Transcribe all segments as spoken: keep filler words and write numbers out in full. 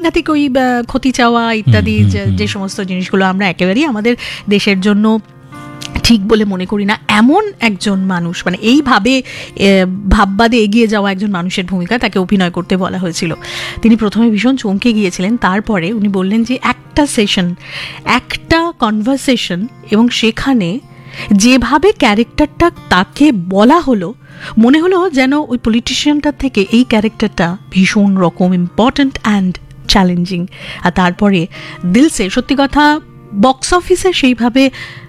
সাংঘাতিক ওই ক্ষতি চাওয়া ইত্যাদি যে সমস্ত জিনিসগুলো আমরা একেবারেই আমাদের দেশের জন্য ঠিক বলে মনে করি না, এমন একজন মানুষ, মানে এইভাবে ভাববাদে এগিয়ে যাওয়া একজন মানুষের ভূমিকা তাকে অভিনয় করতে বলা হয়েছিল। তিনি প্রথমে ভীষণ চমকে গিয়েছিলেন, তারপরে উনি বললেন যে একটা সেশন, একটা কনভারসেশন, এবং সেখানে যেভাবে ক্যারেক্টারটা তাকে বলা হলো, মনে হলো যেন ওই পলিটিশিয়ানটার থেকে এই ক্যারেক্টারটা ভীষণ রকম ইম্পর্ট্যান্ট অ্যান্ড চ্যালেঞ্জিং। আর তারপরে দিলসে, সত্যি কথা বক্স অফিসে সেইভাবে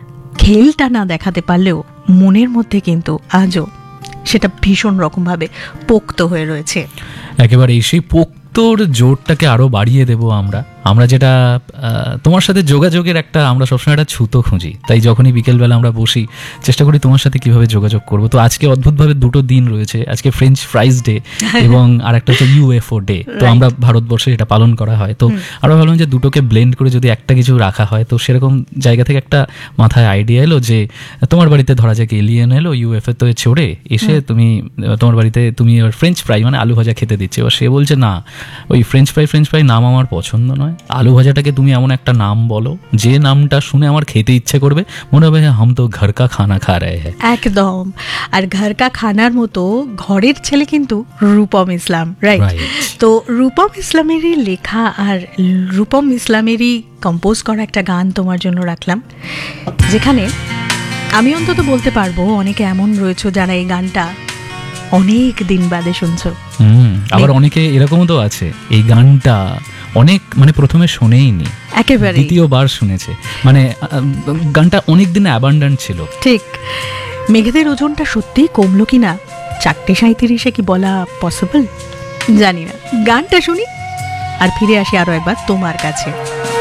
খেলটা না দেখাতে পারলেও মনের মধ্যে কিন্তু আজও সেটা ভীষণ রকমভাবে পোক্ত হয়ে রয়েছে। একেবারে সেই পোক্তর জোরটাকে আরও বাড়িয়ে দেব আমরা আমরা যেটা তোমার সাথে যোগাযোগের একটা, আমরা সবসময় একটা ছুতো খুঁজি, তাই যখনই বিকেলবেলা আমরা বসি চেষ্টা করি তোমার সাথে কিভাবে যোগাযোগ করবো। তো আজকে অদ্ভুতভাবে দুটো দিন রয়েছে, আজকে ফ্রেঞ্চ ফ্রাইজ ডে এবং আর একটা হচ্ছে ইউএফও ডে। তো আমরা ভারতবর্ষে এটা পালন করা হয়, তো আরও ভাবলাম যে দুটোকে ব্লেন্ড করে যদি একটা কিছু রাখা হয়, তো সেরকম জায়গা থেকে একটা মাথায় আইডিয়া এলো যে তোমার বাড়িতে ধরা যাক এলিয়েন এলো ইউএফও তো চড়ে এসে, তুমি তোমার বাড়িতে তুমি এবার ফ্রেঞ্চ ফ্রাই মানে আলু ভাজা খেতে দিচ্ছে, এবার সে বলছে না ওই ফ্রেঞ্চ ফ্রাই ফ্রেঞ্চ ফ্রাই নাম আমার পছন্দ নয়, আলু ভাজাটাকে তুমি এমন একটা নাম বলো যে নামটা শুনে আমার খেতে ইচ্ছে করবে, মনে হবে হাম তো ঘর কা খানা খা রহে হ্যাঁ। একদম। আর ঘর কা খানার মতো ঘরের ছেলে কিন্তু রূপম ইসলাম, রাইট? তো রূপম ইসলামেরই লেখা আর রূপম ইসলামেরই কম্পোজ করা একটা গান তোমার জন্য রাখলাম, যেখানে আমি অন্তত বলতে পারবো অনেকে এমন রয়েছে যারা এই গানটা অনেক দিন বাদে শুনছো। হুম, আবার অনেকে এরকমও তো আছে এই গানটা অনেক মানে প্রথমে শোনেইনি, একেবারে দ্বিতীয়বার শুনেছে, মানে গানটা অনেক দিন অ্যাবান্ডেন্ট ছিল। ঠিক। মেঘেদের ওজনটা সত্যিই কমলো কিনা চারটে সাঁইত্রিশে কি বলা পসিবল জানি না। গানটা শুনি আর ফিরে আসি আরো একবার তোমার কাছে।